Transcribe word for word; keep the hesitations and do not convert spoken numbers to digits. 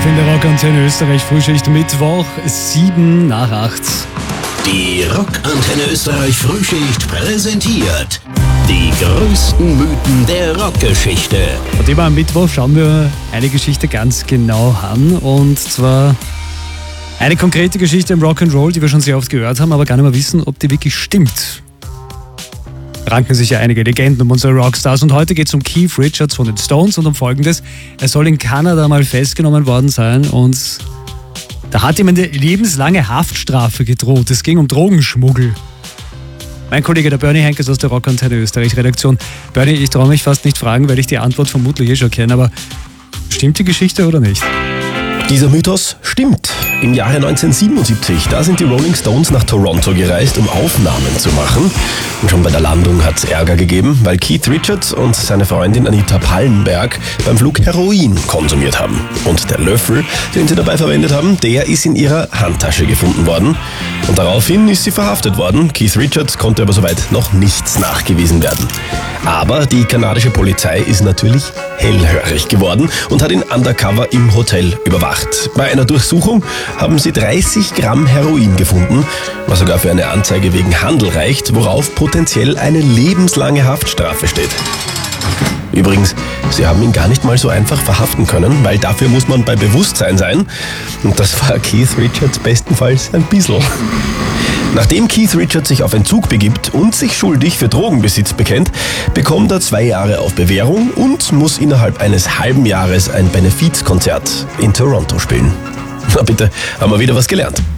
live in der Rockantenne Österreich, Frühschicht Mittwoch, sieben nach acht. Die Rockantenne Österreich Frühschicht präsentiert die größten Mythen der Rockgeschichte. Und immer am Mittwoch schauen wir eine Geschichte ganz genau an. Und zwar eine konkrete Geschichte im Rock'n'Roll, die wir schon sehr oft gehört haben, aber gar nicht mehr wissen, ob die wirklich stimmt. Ranken sich ja einige Legenden um unsere Rockstars. Und heute geht es um Keith Richards von den Stones und um Folgendes. Er soll in Kanada mal festgenommen worden sein und da hat ihm eine lebenslange Haftstrafe gedroht. Es ging um Drogenschmuggel. Mein Kollege, der Bernie Henkes aus der Rockantenne Österreich Redaktion. Bernie, ich traue mich fast nicht fragen, weil ich die Antwort vermutlich eh schon kenne, aber stimmt die Geschichte oder nicht? Dieser Mythos stimmt. Im Jahre neunzehnhundertsiebenundsiebzig, da sind die Rolling Stones nach Toronto gereist, um Aufnahmen zu machen. Und schon bei der Landung hat es Ärger gegeben, weil Keith Richards und seine Freundin Anita Pallenberg beim Flug Heroin konsumiert haben. Und der Löffel, den sie dabei verwendet haben, der ist in ihrer Handtasche gefunden worden. Und daraufhin ist sie verhaftet worden. Keith Richards konnte aber soweit noch nichts nachgewiesen werden. Aber die kanadische Polizei ist natürlich hellhörig geworden und hat ihn undercover im Hotel überwacht. Bei einer Durchsuchung haben sie dreißig Gramm Heroin gefunden, was sogar für eine Anzeige wegen Handel reicht, worauf potenziell eine lebenslange Haftstrafe steht. Übrigens, sie haben ihn gar nicht mal so einfach verhaften können, weil dafür muss man bei Bewusstsein sein. Und das war Keith Richards bestenfalls ein bisschen. Nachdem Keith Richards sich auf Entzug begibt und sich schuldig für Drogenbesitz bekennt, bekommt er zwei Jahre auf Bewährung und muss innerhalb eines halben Jahres ein Benefizkonzert in Toronto spielen. Na bitte, haben wir wieder was gelernt.